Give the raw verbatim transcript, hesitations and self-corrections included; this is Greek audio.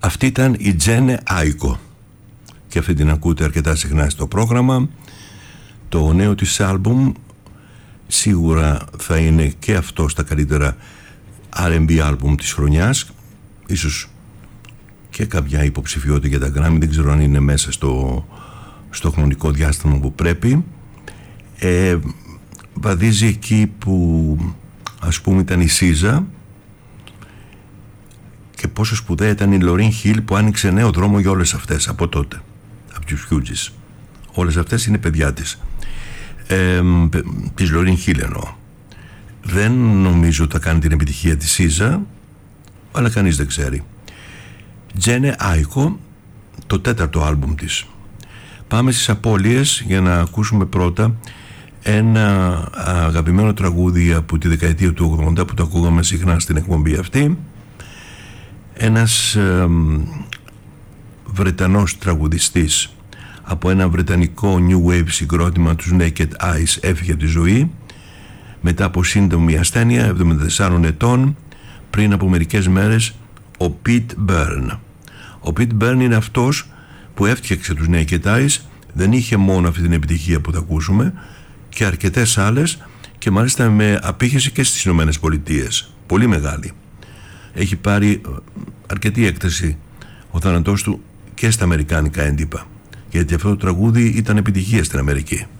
Αυτή ήταν η Jene Aiko και αυτή την ακούτε αρκετά συχνά στο πρόγραμμα. Το νέο της άλμπουμ σίγουρα θα είναι και αυτό στα καλύτερα αρ εν μπι άλμπουμ της χρονιάς, ίσως και κάποια υποψηφιότητα για τα Grammy, δεν ξέρω αν είναι μέσα στο, στο χρονικό διάστημα που πρέπει. ε, βαδίζει εκεί που ας πούμε ήταν η Σίζα και πόσο σπουδαία ήταν η Λορίν Χιλ που άνοιξε νέο δρόμο για όλες αυτές από τότε, από τους Fugees. Όλες αυτές είναι παιδιά της, ε, της Λορίν Χιλ εννοώ. Δεν νομίζω ότι θα κάνει την επιτυχία της Σίζα, αλλά κανείς δεν ξέρει. Jene Aiko, το τέταρτο άλμπουμ της. Πάμε στις απώλειες για να ακούσουμε πρώτα ένα αγαπημένο τραγούδι από τη δεκαετία του ογδόντα που το ακούγαμε συχνά στην εκπομπή αυτή. Ένας ε, Βρετανός τραγουδιστής από ένα βρετανικό New Wave συγκρότημα, τους Naked Eyes, έφυγε από τη ζωή μετά από σύντομη ασθένεια, εβδομήντα τεσσάρων ετών, πριν από μερικές μέρες, ο Pete Byrne. Ο Pete Byrne είναι αυτός που έφτιαξε τους Naked Eyes, δεν είχε μόνο αυτή την επιτυχία που θα ακούσουμε και αρκετές άλλες, και μάλιστα με απήχηση και στις Ηνωμένες Πολιτείες, πολύ μεγάλη. Έχει πάρει αρκετή έκταση ο θάνατός του και στα αμερικάνικα έντυπα, γιατί αυτό το τραγούδι ήταν επιτυχία στην Αμερική.